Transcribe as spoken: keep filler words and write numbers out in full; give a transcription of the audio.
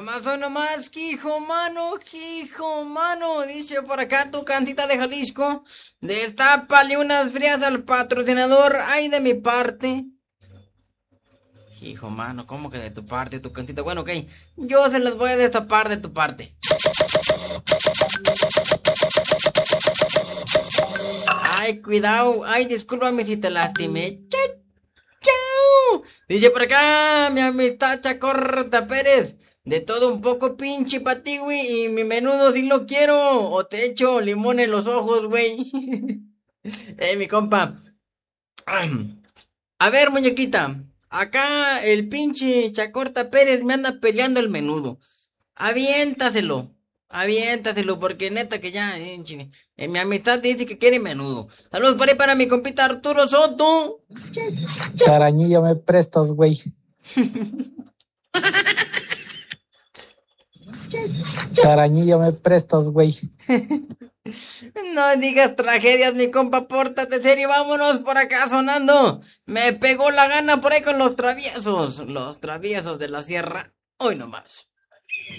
nomás, hoy nomás, hijo mano, hijo mano, dice por acá tu cantita de Jalisco. Destápale unas frías al patrocinador, ay de mi parte. Hijo mano, ¿cómo que de tu parte, tu cantita? Bueno, ok, yo se las voy a destapar de tu parte. Ay, cuidado, ay, discúlpame si te lastimé. Chau, chau. Dice por acá mi amistad Chacorta Pérez. De todo un poco, pinche pa' ti, güey. Y mi menudo si lo quiero. O te echo limón en los ojos, güey. Eh, mi compa. A ver, muñequita. Acá el pinche Chacorta Pérez me anda peleando el menudo. Aviéntaselo. Aviéntaselo, porque neta que ya, eh, chile, eh, mi amistad dice que quiere menudo. Saludos por ahí para mi compita Arturo Soto. Carañillo, me prestas, güey. Carañillo, me prestas, güey. No digas tragedias, mi compa, pórtate serio, vámonos por acá sonando. Me pegó la gana por ahí con los traviesos, los traviesos de la sierra, hoy nomás.